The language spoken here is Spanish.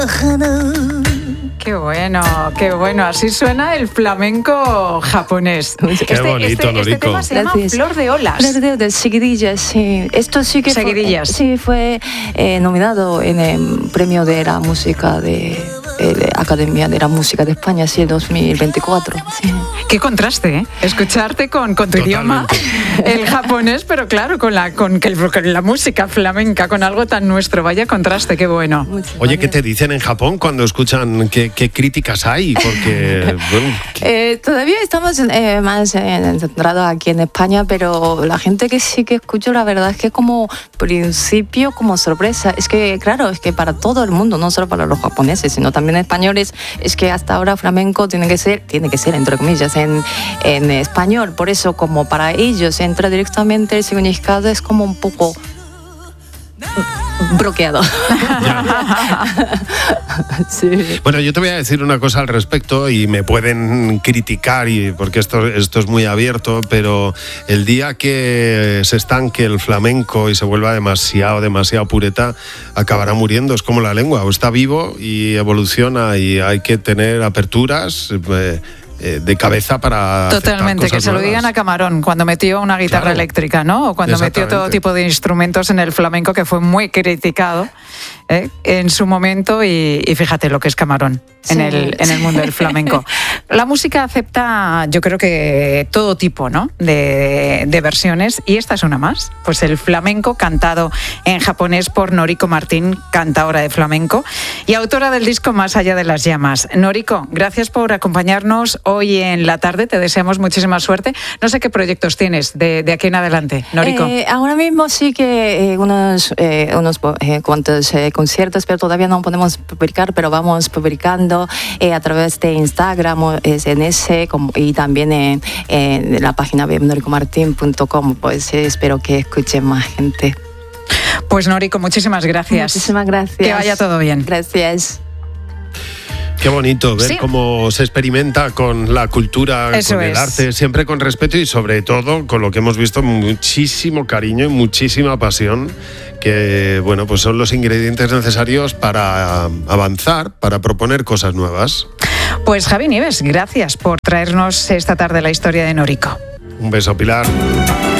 Qué bueno. Así suena el flamenco japonés. Qué bonito, Noriko. Este tema se llama Flor de Olas. Flor de Olas, Seguidillas, sí. Esto sí que fue nominado en el premio de la música de la Academia de la Música de España, sí, el 2024. Sí. Qué contraste, ¿eh? Escucharte con tu idioma, el japonés, pero claro, con la música flamenca, con algo tan nuestro. Vaya contraste, qué bueno. Oye, ¿qué te dicen en Japón cuando escuchan? ¿Qué críticas hay? Porque todavía estamos más centrados aquí en España, pero la gente que sí que escucho, la verdad es que como principio, como sorpresa, es que claro, es que para todo el mundo, no solo para los japoneses, sino también españoles, es que hasta ahora flamenco tiene que ser entre comillas en español, por eso como para ellos entra directamente el significado, es como un poco bloqueado. Sí. Bueno, yo te voy a decir una cosa al respecto y me pueden criticar porque esto es muy abierto, pero el día que se estanque el flamenco y se vuelva demasiado pureta, acabará muriendo. Es como la lengua, o está vivo y evoluciona y hay que tener aperturas de cabeza para totalmente, que se nuevas. Lo digan a Camarón cuando metió una guitarra eléctrica, ¿no? O cuando metió todo tipo de instrumentos en el flamenco, que fue muy criticado en su momento, y fíjate lo que es Camarón en el mundo del flamenco. La música acepta, yo creo que todo tipo, ¿no? de versiones, y esta es una más. Pues el flamenco cantado en japonés por Noriko Martín, cantadora de flamenco y autora del disco Más allá de las llamas. Noriko, gracias por acompañarnos hoy en la tarde, te deseamos muchísima suerte. No sé qué proyectos tienes de aquí en adelante, Noriko. Ahora mismo sí que unos cuantos conciertos, pero todavía no podemos publicar, pero vamos publicando a través de Instagram, y también en la página web norikomartin.com, pues espero que escuchen más gente. Pues Noriko, muchísimas gracias. Muchísimas gracias. Que vaya todo bien. Gracias. Qué bonito ver cómo se experimenta con la cultura, con el arte, siempre con respeto y sobre todo con lo que hemos visto, muchísimo cariño y muchísima pasión, que bueno, pues son los ingredientes necesarios para avanzar, para proponer cosas nuevas. Pues Javi Nieves, gracias por traernos esta tarde la historia de Noriko. Un beso, Pilar.